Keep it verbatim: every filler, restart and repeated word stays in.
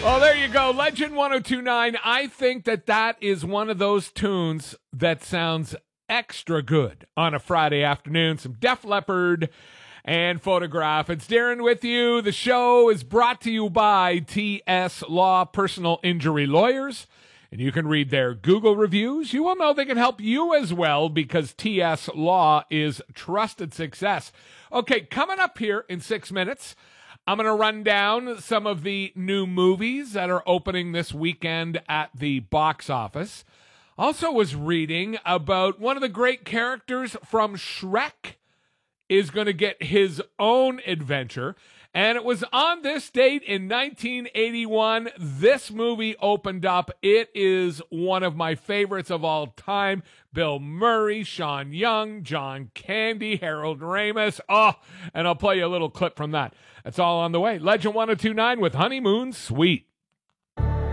Well, there you go. Legend one oh two point nine. I think that that is one of those tunes that sounds extra good on a Friday afternoon. Some Def Leppard and Photograph. It's Darren with you. The show is brought to you by T S Law Personal Injury Lawyers. And you can read their Google reviews. You will know they can help you as well because T S Law is trusted success. Okay, coming up here in six minutes, I'm going to run down some of the new movies that are opening this weekend at the box office. Also was reading about one of the great characters from Shrek is going to get his own adventure. And it was on this date in nineteen eighty-one. This movie opened up. It is one of my favorites of all time. Bill Murray, Sean Young, John Candy, Harold Ramis. Oh, and I'll play you a little clip from that. That's all on the way. Legend one oh two point nine with Honeymoon Suite.